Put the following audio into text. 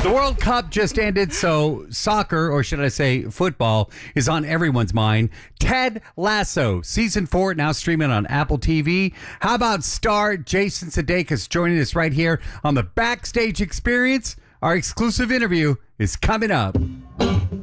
The World Cup just ended, so soccer, or should I say football, is on everyone's mind. Ted Lasso, season 4, now streaming on Apple TV. How about star Jason Sudeikis joining us right here on the Backstage Experience? Our exclusive interview is coming up.